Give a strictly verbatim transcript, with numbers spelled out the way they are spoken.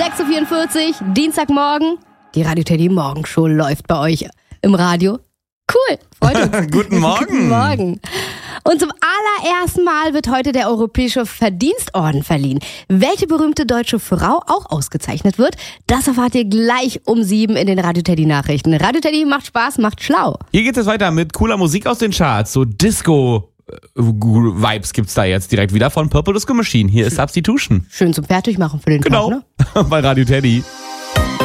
sechs Uhr vierundvierzig, Dienstagmorgen. Die Radio Teddy Morgenshow läuft bei euch im Radio. Cool, freut uns. Guten Morgen. Guten Morgen. Und zum allerersten Mal wird heute der Europäische Verdienstorden verliehen. Welche berühmte deutsche Frau auch ausgezeichnet wird, das erfahrt ihr gleich um sieben in den Radio Teddy Nachrichten. Radio Teddy macht Spaß, macht schlau. Hier geht es weiter mit cooler Musik aus den Charts. So Disco-Vibes gibt's da jetzt direkt wieder von Purple Disco Machine. Hier ist Substitution. Schön zum Fertigmachen für den Genau. Tag, ne? Bei Radio Teddy.